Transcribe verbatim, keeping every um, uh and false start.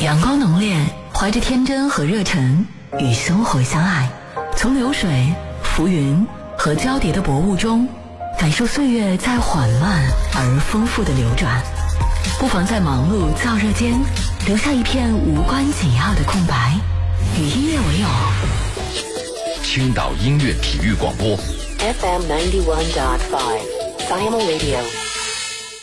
阳光浓烈，怀着天真和热忱，与生活相爱。从流水、浮云和交叠的薄雾中，感受岁月在缓慢而丰富的流转。不妨在忙碌燥热间，留下一片无关紧要的空白，与音乐为友。 青岛音乐体育广播 F M ninety one point five Siam Radio。